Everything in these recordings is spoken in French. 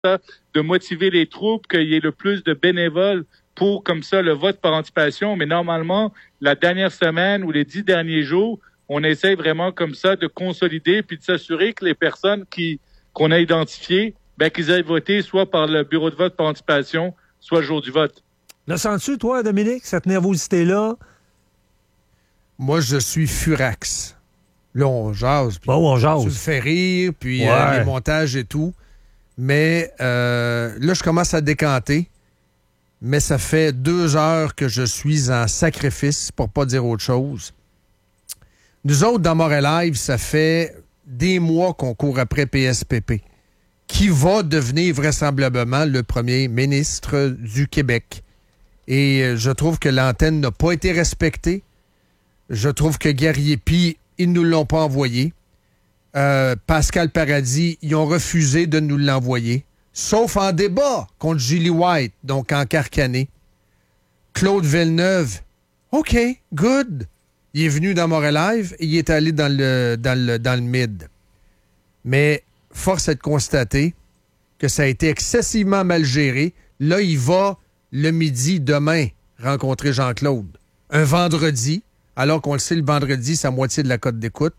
ça, de motiver les troupes, qu'il y ait le plus de bénévoles pour, comme ça, le vote par anticipation. Mais normalement, la dernière semaine ou les 10 derniers jours, on essaie vraiment comme ça de consolider puis de s'assurer que les personnes qu'on a identifiées, qu'ils aillent voter soit par le bureau de vote par anticipation, soit le jour du vote. Le sens-tu, toi, Dominique, cette nervosité-là? Moi, je suis furax. Là, on jase. Puis on jase. Tu le fais rire, puis les montages et tout. Mais là, je commence à décanter. Mais ça fait 2 heures que je suis en sacrifice, pour pas dire autre chose. Nous autres, dans Montréal Live, ça fait des mois qu'on court après PSPP, qui va devenir vraisemblablement le premier ministre du Québec. Et je trouve que l'antenne n'a pas été respectée. Je trouve que Gary Epi, ils ne nous l'ont pas envoyé. Pascal Paradis, ils ont refusé de nous l'envoyer. Sauf en débat contre Julie White, donc en carcané. Claude Villeneuve, OK, good. Il est venu dans Montréal Live et il est allé dans le mid. Mais force est de constater que ça a été excessivement mal géré. Là, il va le midi demain rencontrer Jean-Claude. Un vendredi, alors qu'on le sait, le vendredi, c'est à moitié de la cote d'écoute.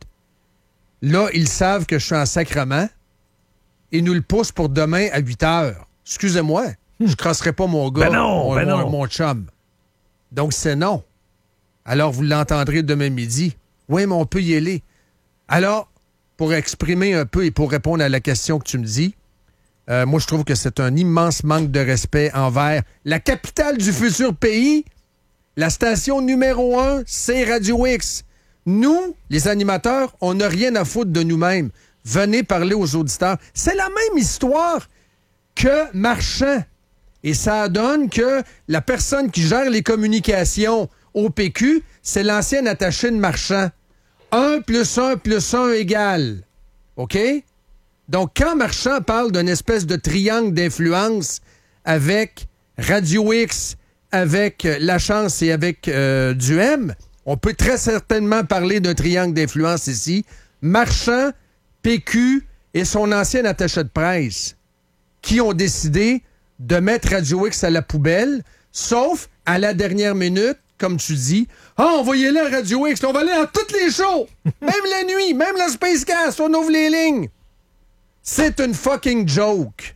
Là, ils savent que je suis en sacrement. Ils nous le poussent pour demain à 8 heures. Excusez-moi, je crosserai pas mon gars, mon chum. Donc, c'est non. Alors, vous l'entendrez demain midi. Oui, mais on peut y aller. Alors, pour exprimer un peu et pour répondre à la question que tu me dis, moi, je trouve que c'est un immense manque de respect envers la capitale du futur pays. La station numéro 1, c'est Radio X. Nous, les animateurs, on n'a rien à foutre de nous-mêmes. Venez parler aux auditeurs. C'est la même histoire que Marchand. Et ça donne que la personne qui gère les communications au PQ, c'est l'ancien attaché de Marchand. 1 + 1 + 1 égale. OK? Donc, quand Marchand parle d'une espèce de triangle d'influence avec Radio X, avec La Chance et avec Duhem, on peut très certainement parler d'un triangle d'influence ici. Marchand, PQ et son ancien attaché de presse qui ont décidé de mettre Radio X à la poubelle, sauf à la dernière minute, comme tu dis, « Ah, on va y aller à Radio X, on va aller à toutes les shows, même la nuit, même la Spacecast, on ouvre les lignes. » C'est une fucking joke.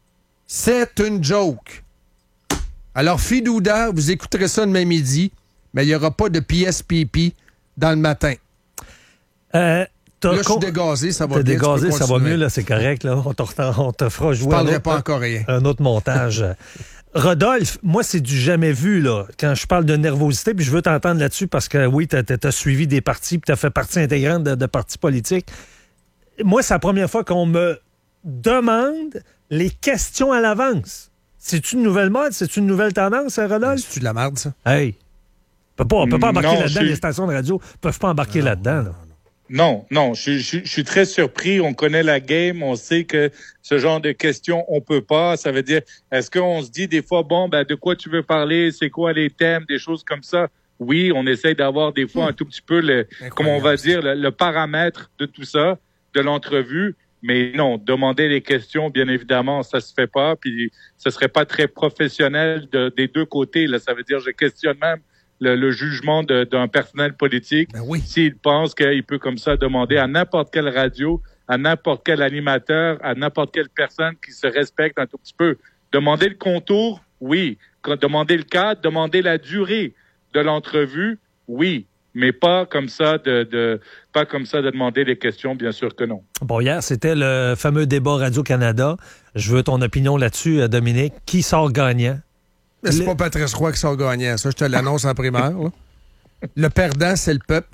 C'est une joke. Alors, Fidouda, vous écouterez ça demain midi, mais il n'y aura pas de PSPP dans le matin. Là, je suis dégazé, ça va bien. Dégazé, ça va mieux, là, c'est correct. Là. On te fera jouer un autre montage. Rodolphe, moi, c'est du jamais vu, là, quand je parle de nervosité, puis je veux t'entendre là-dessus parce que, oui, t'as suivi des partis, puis t'as fait partie intégrante de partis politiques. Moi, c'est la première fois qu'on me demande les questions à l'avance. C'est-tu une nouvelle mode? C'est-une nouvelle tendance, Rodolphe? C'est-tu de la merde, ça? Hey! On peut pas embarquer là-dedans. Les stations de radio ne peuvent pas embarquer là-dedans. Là. Non, je suis très surpris. On connaît la game, on sait que ce genre de questions, on peut pas. Ça veut dire, est-ce qu'on se dit des fois, de quoi tu veux parler, c'est quoi les thèmes, des choses comme ça? Oui, on essaie d'avoir des fois un tout petit peu le paramètre de tout ça, de l'entrevue. Mais non, demander les questions, bien évidemment, ça se fait pas. Puis ce serait pas très professionnel des deux côtés. Là, ça veut dire, je questionne même le jugement d'un personnel politique, s'il pense qu'il peut comme ça demander à n'importe quelle radio, à n'importe quel animateur, à n'importe quelle personne qui se respecte un tout petit peu. Demander le contour, oui. Demander le cadre, demander la durée de l'entrevue, oui. Mais pas comme ça de demander les questions, bien sûr que non. Bon, hier, c'était le fameux débat Radio-Canada. Je veux ton opinion là-dessus, Dominique. Qui sort gagnant? Mais c'est pas Patrice Roy qui sort gagnant. Ça, je te l'annonce en primaire. Là. Le perdant, c'est le peuple.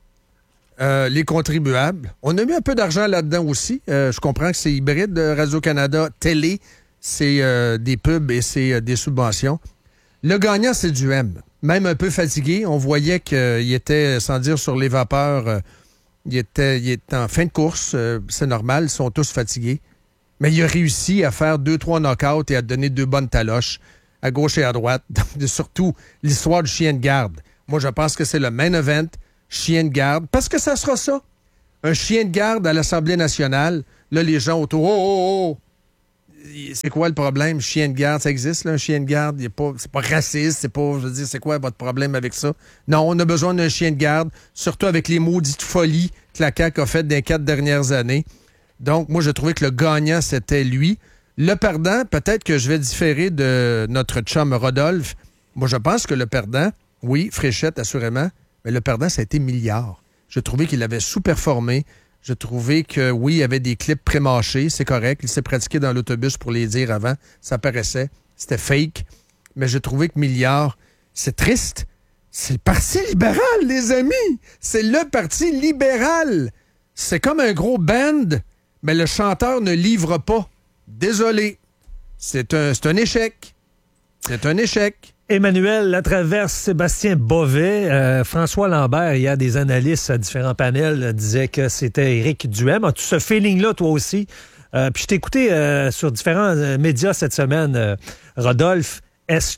Les contribuables. On a mis un peu d'argent là-dedans aussi. Je comprends que c'est hybride. Radio-Canada, télé, c'est des pubs et c'est des subventions. Le gagnant, c'est Duhem. Même un peu fatigué. On voyait qu'il était, sans dire sur les vapeurs, il était en fin de course. C'est normal, ils sont tous fatigués. Mais il a réussi à faire 2-3 knockouts et à donner 2 bonnes taloches à gauche et à droite. Surtout l'histoire du chien de garde. Moi, je pense que c'est le main event, chien de garde, parce que ça sera ça. Un chien de garde à l'Assemblée nationale. Là, les gens autour, c'est quoi le problème? Chien de garde, ça existe, là, un chien de garde? C'est pas raciste, c'est pas, je veux dire, c'est quoi votre problème avec ça? Non, on a besoin d'un chien de garde, surtout avec les maudites folies que la CAQ a faites dans les 4 dernières années. Donc, moi, je trouvais que le gagnant, c'était lui. Le perdant, peut-être que je vais différer de notre chum Rodolphe. Moi, je pense que le perdant, oui, Fréchette, assurément, mais le perdant, ça a été Milliard. Je trouvais qu'il avait sous-performé. Je trouvais que, oui, il y avait des clips pré-mâchés, c'est correct. Il s'est pratiqué dans l'autobus pour les dire avant. Ça paraissait. C'était fake. Mais je trouvais que Milliard, c'est triste. C'est le Parti libéral, les amis. C'est le Parti libéral. C'est comme un gros band, mais le chanteur ne livre pas. Désolé. C'est un échec. C'est un échec. Emmanuel Latraverse, Sébastien Bovet, François Lambert, il y a des analystes à différents panels, disaient que c'était Éric Duhem. As-tu ce feeling-là, toi aussi? Puis je t'ai écouté sur différents médias cette semaine, Rodolphe. Est-ce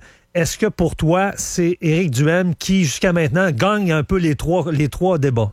que pour toi, c'est Éric Duhem qui, jusqu'à maintenant, gagne un peu les trois débats?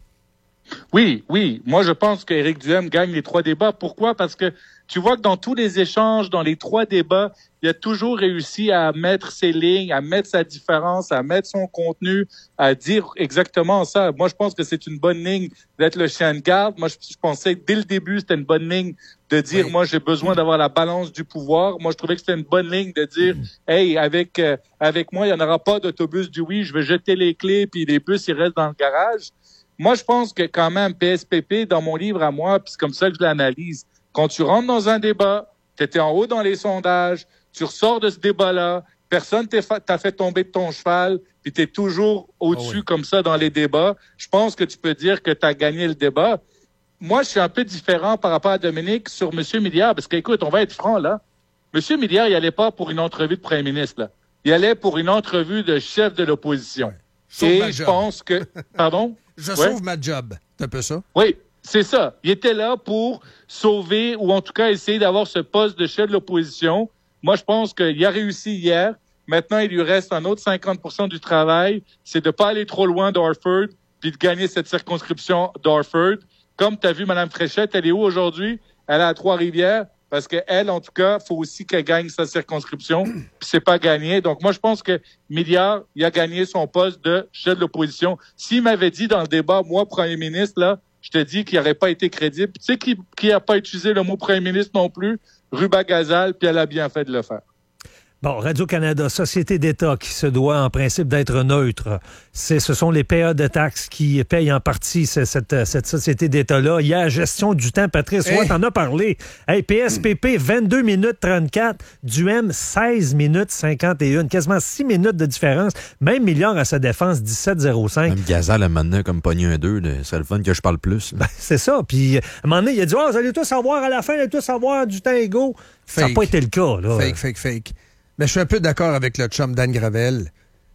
Oui. Moi, je pense qu'Éric Duhem gagne les 3 débats. Pourquoi? Parce que tu vois que dans tous les échanges, dans les 3 débats, il a toujours réussi à mettre ses lignes, à mettre sa différence, à mettre son contenu, à dire exactement ça. Moi, je pense que c'est une bonne ligne d'être le chien de garde. Moi, je pensais que dès le début, c'était une bonne ligne de dire, moi, j'ai besoin d'avoir la balance du pouvoir. Moi, je trouvais que c'était une bonne ligne de dire, hey, avec moi, il n'y en aura pas d'autobus du oui, je vais jeter les clés, puis les bus, ils restent dans le garage. Moi, je pense que quand même, PSPP, dans mon livre à moi, puis c'est comme ça que je l'analyse, quand tu rentres dans un débat, tu étais en haut dans les sondages, tu ressors de ce débat-là, personne t'a fait tomber de ton cheval, puis tu es toujours au-dessus comme ça dans les débats. Je pense que tu peux dire que tu as gagné le débat. Moi, je suis un peu différent par rapport à Dominique sur M. Milliard, parce qu'écoute, on va être franc, là. M. Milliard, il allait pas pour une entrevue de premier ministre, là. Il allait pour une entrevue de chef de l'opposition. Ouais. Et je pense que... Pardon? Je sauve ma job. C'est un peu ça? Oui, c'est ça. Il était là pour sauver ou en tout cas essayer d'avoir ce poste de chef de l'opposition. Moi, je pense qu'il a réussi hier. Maintenant, il lui reste un autre 50% du travail. C'est de pas aller trop loin d'Orford puis de gagner cette circonscription d'Orford. Comme tu as vu Mme Fréchette, elle est où aujourd'hui? Elle est à Trois-Rivières. Parce qu'elle, en tout cas, faut aussi qu'elle gagne sa circonscription. Puis c'est pas gagné. Donc, moi, je pense que Milliard, il a gagné son poste de chef de l'opposition. S'il m'avait dit dans le débat, moi, premier ministre, là, je te dis qu'il n'aurait pas été crédible. Tu sais qui n'a pas utilisé le mot premier ministre non plus? Ruba Gazal, puis elle a bien fait de le faire. Bon, Radio-Canada, société d'État qui se doit en principe d'être neutre. Ce sont les payeurs de taxes qui payent en partie cette société d'État-là. Il y a la gestion du temps. Patrice Roy t'en a parlé. Hey, PSPP, 22 minutes 34. Duhem, 16 minutes 51. Quasiment 6 minutes de différence. Même Milliard à sa défense, 17,05. Même Gazal, a maintenant comme pogné un 2. C'est le fun que je parle plus. Ben, c'est ça. Puis, à un moment donné, il a dit, vous allez tous avoir à la fin, vous allez tous avoir du temps égaux. Ça n'a pas été le cas, là. Fake. Mais je suis un peu d'accord avec le chum Dan Gravel.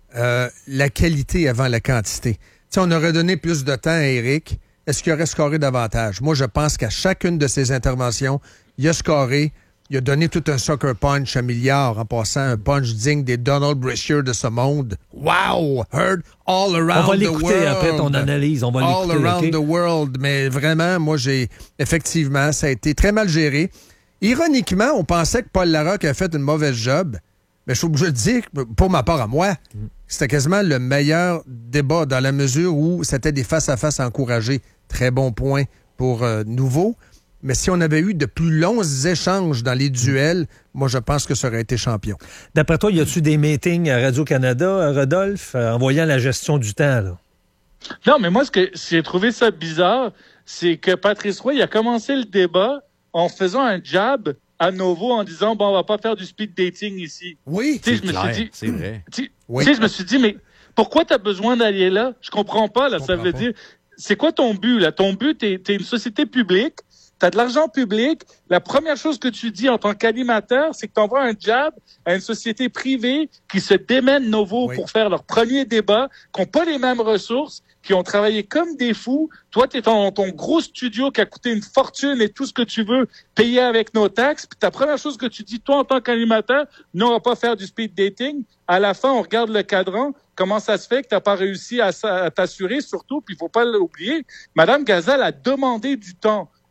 La qualité avant la quantité. T'sais, on aurait donné plus de temps à Éric. Est-ce qu'il aurait scoré davantage? Moi, je pense qu'à chacune de ses interventions, il a scoré. Il a donné tout un sucker punch à Milliard en passant un punch digne des Donald Brashear de ce monde. Wow! Heard all around the world. On va l'écouter après ton analyse. On va l'écouter. All around the world. Mais vraiment, moi, effectivement, ça a été très mal géré. Ironiquement, on pensait que Paul Larocque a fait une mauvaise job. Mais je suis obligé de dire, pour ma part à moi, c'était quasiment le meilleur débat dans la mesure où c'était des face-à-face encouragés. Très bon point pour Nouveau. Mais si on avait eu de plus longs échanges dans les duels, moi, je pense que ça aurait été champion. D'après toi, y a-tu des meetings à Radio-Canada, Rodolphe, en voyant la gestion du temps, là? Non, mais moi, ce que j'ai trouvé ça bizarre, c'est que Patrice Roy, il a commencé le débat en faisant un jab à nouveau en disant, bon, on va pas faire du speed dating ici. Oui, c'est clair, c'est vrai. Tu sais, je me suis dit, mais pourquoi tu as besoin d'aller là? Je comprends pas, là. Ça veut dire, c'est quoi ton but, là? Ton but, t'es une société publique, t'as de l'argent public. La première chose que tu dis en tant qu'animateur, c'est que tu envoies un jab à une société privée qui se démène nouveau pour faire leur premier débat, qui n'ont pas les mêmes ressources, qui ont travaillé comme des fous. Toi, tu es dans ton gros studio qui a coûté une fortune et tout ce que tu veux payer avec nos taxes. Puis ta première chose que tu dis, toi, en tant qu'animateur, nous, on va pas faire du speed dating. À la fin, on regarde le cadran. Comment ça se fait que tu n'as pas réussi à t'assurer, surtout, puis il faut pas l'oublier, Mme Gazal a demandé du temps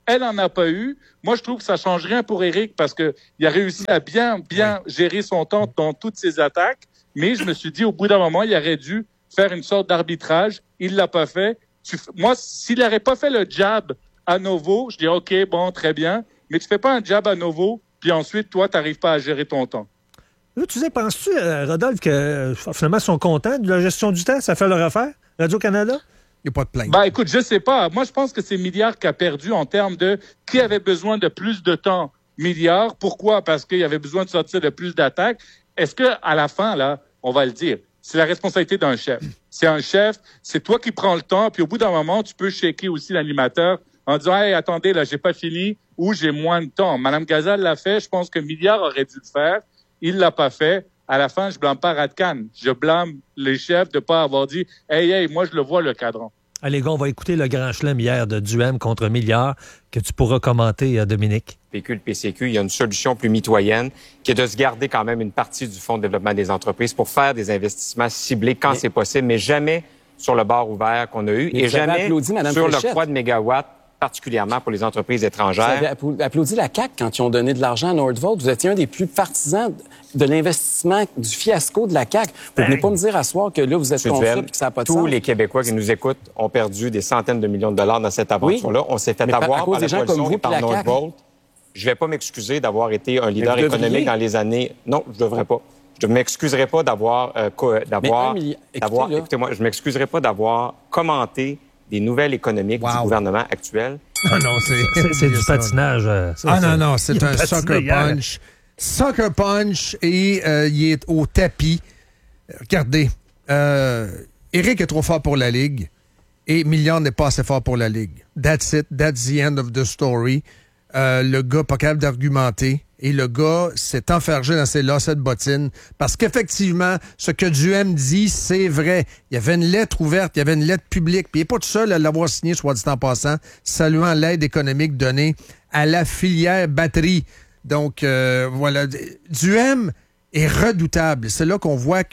Elle en a pas eu. Moi, je trouve que ça change rien pour Éric parce que il a réussi à bien gérer son temps dans toutes ses attaques. Mais je me suis dit, au bout d'un moment, il aurait dû faire une sorte d'arbitrage. Il l'a pas fait. Moi, s'il n'aurait pas fait le jab à nouveau, je dis OK, bon, très bien. Mais tu fais pas un jab à nouveau, puis ensuite, toi, tu n'arrives pas à gérer ton temps. Là, tu sais, penses-tu, Rodolphe, que finalement, ils sont contents de la gestion du temps? Ça fait leur affaire, Radio-Canada? Il n'y a pas de plainte. Ben, écoute, je sais pas. Moi, je pense que c'est Milliard qui a perdu en termes de qui avait besoin de plus de temps. Milliard. Pourquoi? Parce qu'il avait besoin de sortir de plus d'attaques. Est-ce que à la fin, là, on va le dire, c'est la responsabilité d'un chef. C'est un chef, c'est toi qui prends le temps, puis au bout d'un moment, tu peux shaker aussi l'animateur en disant « Hey, attendez, là, j'ai pas fini » ou « J'ai moins de temps ». Madame Gazal l'a fait. Je pense que Milliard aurait dû le faire. Il l'a pas fait. À la fin, je blâme pas Radcan. Je blâme les chefs de pas avoir dit « Hey, moi, je le vois, le cadran ». Allez, gars, on va écouter le grand chelem hier de Duhem contre Milliard que tu pourras commenter, Dominique. Le PCQ, il y a une solution plus mitoyenne qui est de se garder quand même une partie du Fonds de développement des entreprises pour faire des investissements ciblés quand c'est possible, mais jamais sur le bar ouvert qu'on a eu et jamais sur l'octroi de mégawatts, particulièrement pour les entreprises étrangères. Vous avez applaudi la CAQ quand ils ont donné de l'argent à Nordvolt. Vous étiez un des plus partisans de l'investissement, du fiasco de la CAQ. Vous ne venez pas me dire à soir que là, vous êtes contre ça et que ça n'a pas de sens. Tous les Québécois qui nous écoutent ont perdu des centaines de millions de dollars dans cette aventure-là. On s'est fait avoir par la coalition et par Nordvolt. Je ne vais pas m'excuser d'avoir été un leader économique dans les années... Non, je ne devrais pas. Je ne m'excuserai pas écoutez-moi, je m'excuserai pas d'avoir commenté des nouvelles économiques du gouvernement actuel. Ah non, c'est du patinage. Non, c'est un sucker punch. Sucker punch et il est au tapis. Regardez, Éric est trop fort pour la Ligue et Milliard n'est pas assez fort pour la Ligue. That's it. That's the end of the story. Le gars pas capable d'argumenter et le gars s'est enfergé dans ses lacets de bottines parce qu'effectivement, ce que Duhem dit, c'est vrai. Il y avait une lettre ouverte, il y avait une lettre publique, puis il n'est pas tout seul à l'avoir signé, soit dit en passant, saluant l'aide économique donnée à la filière batterie. Donc, voilà. Duhem est redoutable. C'est là qu'on voit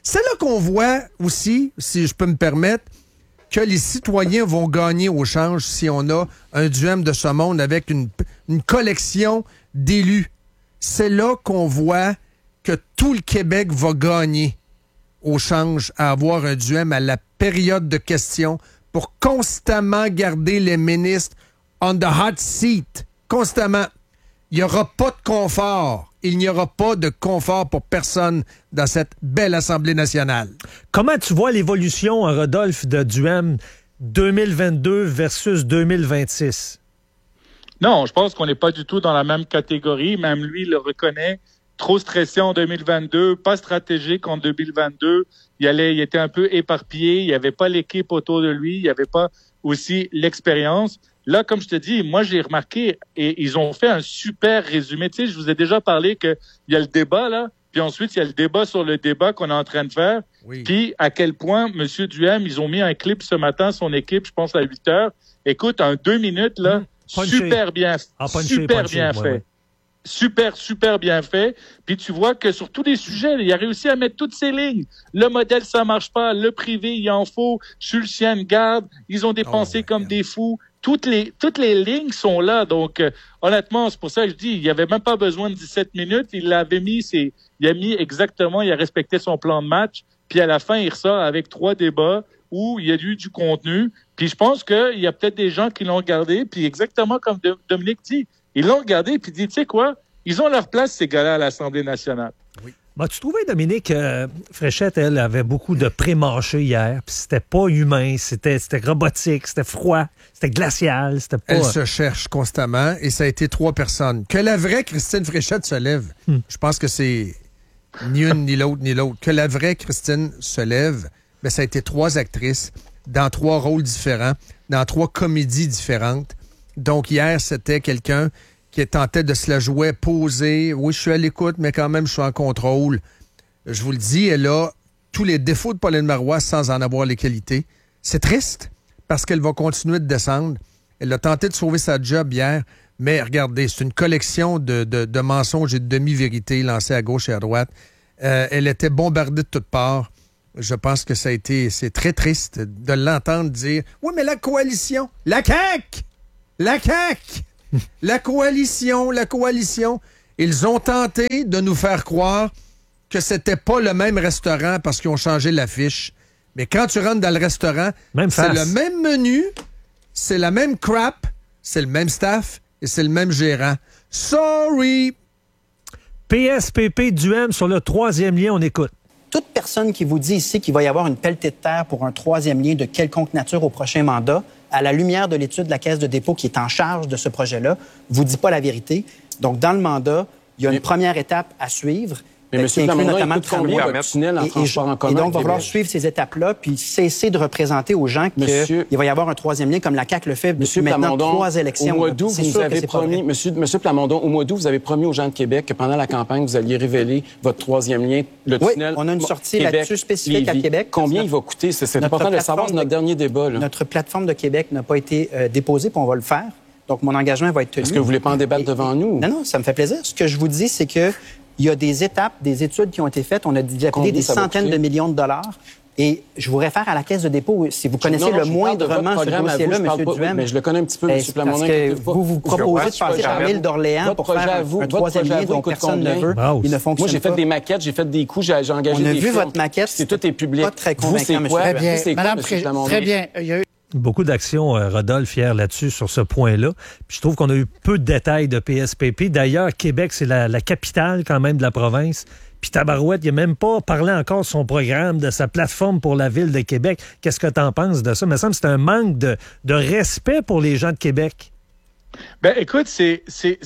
aussi, si je peux me permettre, que les citoyens vont gagner au change si on a un Duhem de ce monde avec une collection d'élus. C'est là qu'on voit que tout le Québec va gagner au change à avoir un Duhem à la période de questions pour constamment garder les ministres on the hot seat. Constamment. Il n'y aura pas de confort. Il n'y aura pas de confort pour personne dans cette belle Assemblée nationale. Comment tu vois l'évolution, Rodolphe, de Duhem 2022 versus 2026? Non, je pense qu'on n'est pas du tout dans la même catégorie. Même lui, il le reconnaît. Trop stressé en 2022, pas stratégique en 2022. Il était un peu éparpillé. Il n'y avait pas l'équipe autour de lui. Il n'y avait pas aussi l'expérience. Là, comme je te dis, moi, j'ai remarqué, et ils ont fait un super résumé. Tu sais, je vous ai déjà parlé qu'il y a le débat, là, puis ensuite, il y a le débat sur le débat qu'on est en train de faire. Oui. Puis, à quel point, M. Duhem, ils ont mis un clip ce matin, son équipe, je pense, à 8 heures. Écoute, en 2 minutes, là, super bien fait. Super bien fait. Puis tu vois que sur tous les sujets, il a réussi à mettre toutes ses lignes. Le modèle, ça marche pas. Le privé, il en faut. Sur le chien de garde, ils ont dépensé comme des fous. Toutes les lignes sont là. Donc, honnêtement, c'est pour ça que je dis, il n'y avait même pas besoin de 17 minutes. Il a respecté son plan de match. Puis à la fin, il ressort avec 3 débats où il y a eu du contenu. Puis je pense qu'il y a peut-être des gens qui l'ont regardé. Puis exactement comme Dominique dit, ils l'ont regardé puis dit, tu sais quoi, ils ont leur place, ces gars-là, à l'Assemblée nationale. Oui. Tu trouvais, Dominique, Fréchette, elle, avait beaucoup de pré-mâchés hier, puis c'était pas humain, c'était robotique, c'était froid, c'était glacial, c'était pas... Elle se cherche constamment, et ça a été 3 personnes. Que la vraie Christine Fréchette se lève, je pense que c'est ni une, ni l'autre, ni l'autre. Que la vraie Christine se lève, mais ça a été 3 actrices, dans 3 rôles différents, dans 3 comédies différentes. Donc hier, c'était quelqu'un qui tentait de se la jouer posée. Oui, je suis à l'écoute, mais quand même, je suis en contrôle. Je vous le dis, elle a tous les défauts de Pauline Marois sans en avoir les qualités. C'est triste, parce qu'elle va continuer de descendre. Elle a tenté de sauver sa job hier, mais regardez, c'est une collection de mensonges et de demi-vérités lancées à gauche et à droite. Elle était bombardée de toutes parts. Je pense que c'est très triste de l'entendre dire « Oui, mais la coalition, la CAQ! » La CAQ! La coalition. Ils ont tenté de nous faire croire que c'était pas le même restaurant parce qu'ils ont changé l'affiche. Mais quand tu rentres dans le restaurant, c'est le même menu, c'est la même crap, c'est le même staff et c'est le même gérant. Sorry! PSPP Duhem sur le 3e lien, on écoute. Toute personne qui vous dit ici qu'il va y avoir une pelletée de terre pour un 3e lien de quelconque nature au prochain mandat, à la lumière de l'étude de la Caisse de dépôt qui est en charge de ce projet-là, vous dit pas la vérité. Donc, dans le mandat, il y a une première étape à suivre. Mais M. Plamondon, il coûte combien votre tunnel en transport en commun? Et donc, il va falloir suivre ces étapes-là puis cesser de représenter aux gens qu'il va y avoir un 3e lien comme la CAQ le fait depuis maintenant 3 élections. Au mois d'août, vous avez promis, M. Plamondon, au mois d'août, vous avez promis aux gens de Québec que pendant la campagne, vous alliez révéler votre 3e lien, le tunnel. On a une sortie là-dessus spécifique à Québec. Combien il va coûter? C'est important de le savoir, c'est notre dernier débat. Notre plateforme de Québec n'a pas été déposée, puis on va le faire. Donc, mon engagement va être tenu. Est-ce que vous voulez pas en débattre devant nous? Non, ça me fait plaisir. Ce que je vous dis, c'est que il y a des étapes, des études qui ont été faites. On a appelé des centaines de millions de dollars. Et je vous réfère à la Caisse de dépôt. Si vous connaissez le moindrement ce dossier-là, M. Duhem. Mais je le connais un petit peu, M. Plamondon. Parce que vous proposez de passer par l'île d'Orléans pour faire un 3e lien dont personne ne veut. Il ne fonctionne pas. Moi, j'ai fait des maquettes, j'ai fait des coups, j'ai engagé des firmes. On a vu votre maquette. C'est tout est public. Pas très convaincant, M. Plamondon. Très bien. Beaucoup d'actions, Rodolphe, hier là-dessus, sur ce point-là. Puis je trouve qu'on a eu peu de détails de PSPP. D'ailleurs, Québec, c'est la capitale quand même de la province. Puis Tabarouette, il n'a même pas parlé encore de son programme, de sa plateforme pour la ville de Québec. Qu'est-ce que tu en penses de ça? Il me semble que c'est un manque de respect pour les gens de Québec. Ben, écoute, c'est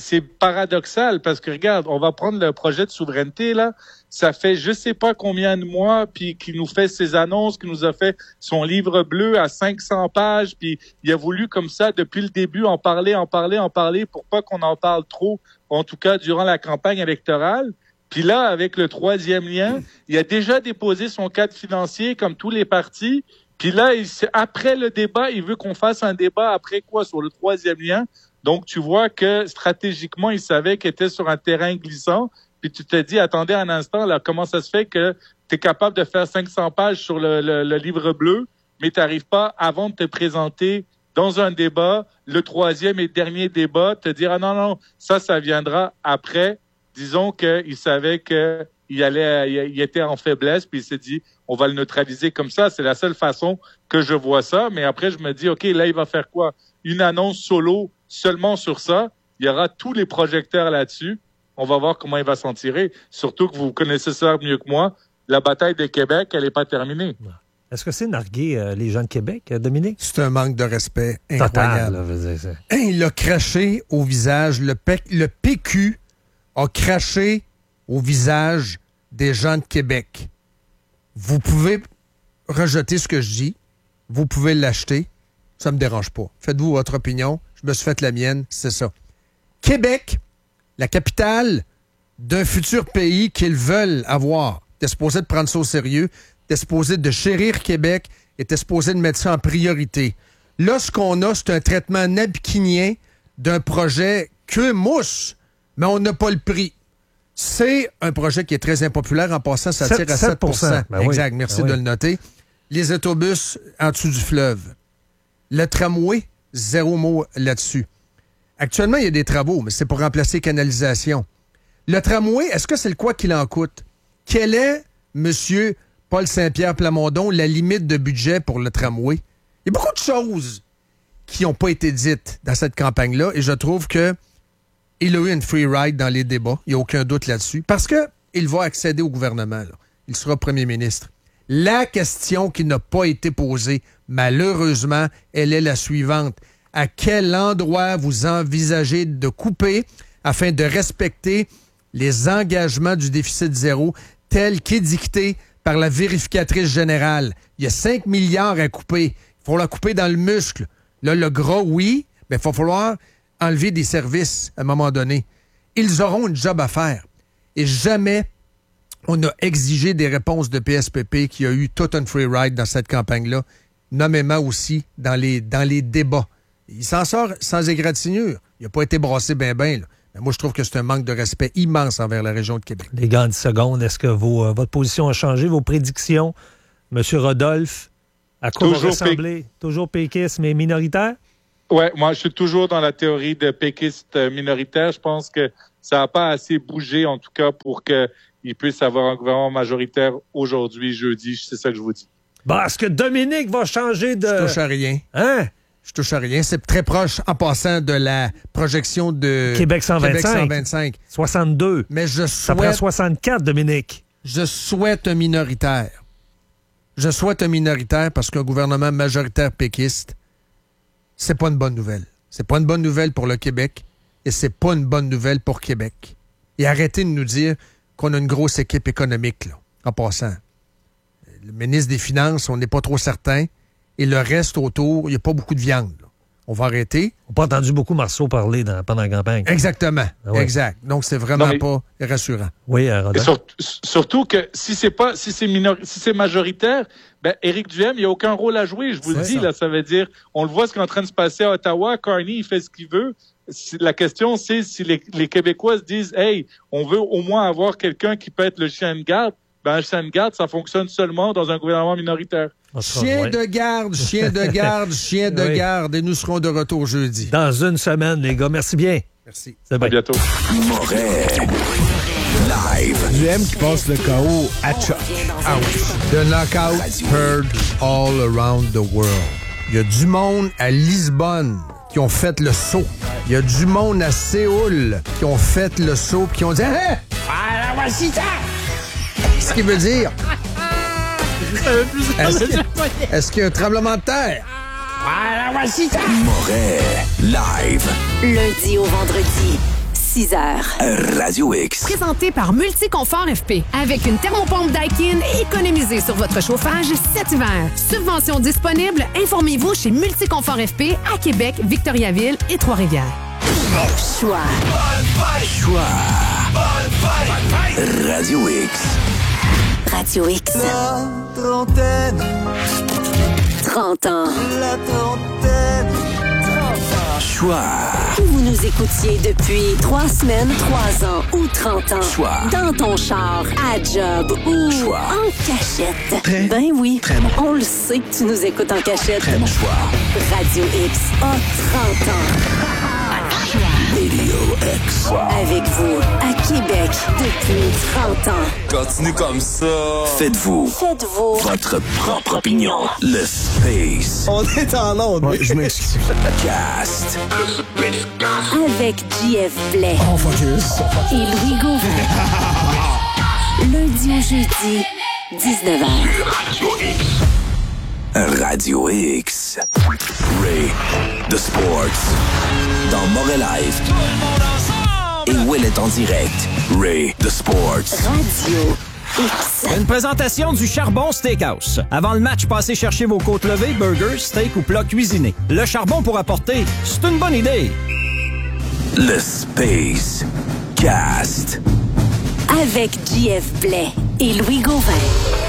paradoxal parce que, regarde, on va prendre le projet de souveraineté, là. Ça fait je sais pas combien de mois, puis qui nous fait ses annonces, qui nous a fait son livre bleu à 500 pages, puis il a voulu comme ça, depuis le début, en parler, pour pas qu'on en parle trop, en tout cas durant la campagne électorale. Puis là, avec le 3e lien, il a déjà déposé son cadre financier comme tous les partis. Puis là, après le débat, il veut qu'on fasse un débat après quoi sur le 3e lien. Donc, tu vois que stratégiquement, il savait qu'il était sur un terrain glissant. Puis tu te dis, attendez un instant, là, comment ça se fait que tu es capable de faire 500 pages sur le livre bleu, mais tu n'arrives pas, avant de te présenter dans un débat, le 3e et dernier débat, te dire, ah non, ça viendra après. Disons qu'il savait qu'il était en faiblesse, puis il s'est dit, on va le neutraliser comme ça. C'est la seule façon que je vois ça. Mais après, je me dis, OK, là, il va faire quoi? Une annonce solo seulement sur ça. Il y aura tous les projecteurs là-dessus. On va voir comment il va s'en tirer. Surtout que vous connaissez ça mieux que moi. La bataille de Québec, elle n'est pas terminée. Est-ce que c'est narguer les gens de Québec, Dominique? C'est un manque de respect incroyable. Total, il a craché au visage. Le PQ a craché au visage des gens de Québec. Vous pouvez rejeter ce que je dis. Vous pouvez l'acheter. Ça me dérange pas. Faites-vous votre opinion. Je me suis fait la mienne. C'est ça. Québec, la capitale d'un futur pays qu'ils veulent avoir. T'es supposé de prendre ça au sérieux. T'es supposé de chérir Québec et t'es supposé de mettre ça en priorité. Là, ce qu'on a, c'est un traitement napkinien d'un projet que mousse, mais on n'a pas le prix. C'est un projet qui est très impopulaire. En passant, ça tire à 7%. Ben exact, oui. merci de le noter. Les autobus en dessous du fleuve. Le tramway, 0 mot là-dessus. Actuellement, il y a des travaux, mais c'est pour remplacer canalisation. Le tramway, est-ce que c'est le quoi qu'il en coûte? Quelle est, monsieur Paul Saint-Pierre Plamondon, la limite de budget pour le tramway? Il y a beaucoup de choses qui n'ont pas été dites dans cette campagne-là, et je trouve que il a eu une free ride dans les débats. Il n'y a aucun doute là-dessus. Parce qu'il va accéder au gouvernement. Là. Il sera premier ministre. La question qui n'a pas été posée, malheureusement, elle est la suivante. À quel endroit vous envisagez de couper afin de respecter les engagements du déficit zéro tel qu'édicté par la vérificatrice générale? Il y a 5 milliards à couper. Il faut la couper dans le muscle. Là, le gras, oui, mais il va falloir enlever des services à un moment donné. Ils auront une job à faire. Et jamais on a exigé des réponses de PSPP qui a eu tout un free ride dans cette campagne-là, nommément aussi dans les débats. Il s'en sort sans égratignure. Il n'a pas été brassé ben. Mais moi, je trouve que c'est un manque de respect immense envers la région de Québec. Les gars, en 10 secondes, est-ce que votre position a changé, vos prédictions? Monsieur Rodolphe, à quoi vous ressemblez? Toujours péquiste, mais minoritaire? Ouais, moi, je suis toujours dans la théorie de péquiste minoritaire. Je pense que ça n'a pas assez bougé, en tout cas, pour qu'il puisse avoir un gouvernement majoritaire aujourd'hui, jeudi. C'est ça que je vous dis. Bon, est-ce que Dominique va changer de... Je touche à rien. Hein? Je touche à rien. C'est très proche, en passant, de la projection de Québec 125. Québec 125. 62. Mais Ça prend 64, Dominique. Je souhaite un minoritaire. Je souhaite un minoritaire parce qu'un gouvernement majoritaire péquiste, c'est pas une bonne nouvelle. C'est pas une bonne nouvelle pour le Québec et c'est pas une bonne nouvelle pour Québec. Et arrêtez de nous dire qu'on a une grosse équipe économique, là, en passant. Le ministre des Finances, on n'est pas trop certain. Et le reste autour, il n'y a pas beaucoup de viande. Là. On va arrêter. On n'a pas entendu beaucoup Marceau parler pendant la campagne. Exactement. Ah ouais. Exact. Donc, c'est vraiment pas rassurant. Oui, Rodolphe. Surtout que si c'est majoritaire, ben Éric Duhem, il n'y a aucun rôle à jouer. Je vous le dis, là, ça veut dire, on le voit ce qui est en train de se passer à Ottawa. Carney, il fait ce qu'il veut. La question, c'est si les Québécois se disent, hey, on veut au moins avoir quelqu'un qui peut être le chien de garde. Ben, un chien de garde, ça fonctionne seulement dans un gouvernement minoritaire. Chien de garde, chien de garde, chien de garde. Et nous serons de retour jeudi. Dans une semaine, les gars. Merci bien. Merci. À bientôt. Moret. Live. Duhem qui passe le KO à Chuck. The knockout heard all around the world. Il y a du monde à Lisbonne qui ont fait le saut. Il y a du monde à Séoul qui ont fait le saut et qui ont dit « Hein? Ah, voici ça! » Ce qui veut dire... Est-ce qu'il y a un tremblement de terre? Ah, voici ça! Moret. Live. Lundi au vendredi, 6h. Radio X. Présenté par Multiconfort FP. Avec une thermopompe Daikin, économisez sur votre chauffage cet hiver. Subvention disponible, informez-vous chez Multiconfort FP à Québec, Victoriaville et Trois-Rivières. Choix. Radio X. Radio X. La trentaine. 30 ans. La trentaine. Choix. Que vous nous écoutiez depuis 3 semaines, 3 ans ou 30 ans. Choix. Dans ton char, à job ou Choix. en cachette. Très, ben oui, très bon. On le sait que tu nous écoutes en cachette. Très bon choix. Radio X a 30 ans. Radio X. Avec vous, à Québec, depuis 30 ans. Continue comme ça. Faites-vous votre propre opinion. Le Space. On est en onde. Ouais, je m'excuse. Cast. Avec JF Blais. Oh, fuck yes. Et Louis Gauvin. Lundi au jeudi, 19h. Radio X. Ray. The Sports. Dans Moret Live. Et Will est en direct. Ray. The Sports. Radio X. Une présentation du Charbon Steakhouse. Avant le match, passez chercher vos côtes levées, burgers, steak ou plats cuisinés. Le charbon pour apporter, c'est une bonne idée. Le Space Cast. Avec JF Blais et Louis Gauvin.